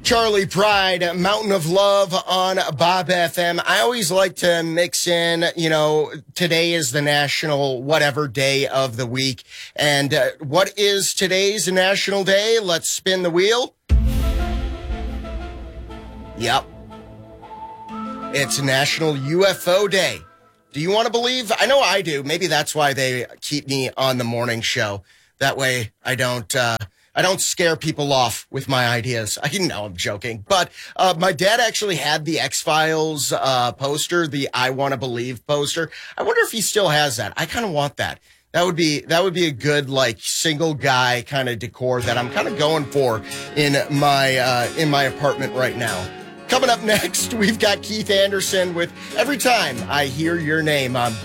Charlie Pride, Mountain of Love on Bob FM. I always like to mix in, today is the national whatever day of the week. And what is today's national day? Let's spin the wheel. Yep. It's National UFO Day. Do you want to believe? I know I do. Maybe that's why they keep me on the morning show. That way I don't scare people off with my ideas. I know I'm joking, but my dad actually had the X-Files poster, the I Want to Believe poster. I wonder if he still has that. I kind of want that. That would be a good single guy kind of decor that I'm kind of going for in my apartment right now. Coming up next, we've got Keith Anderson with Every Time I Hear Your Name on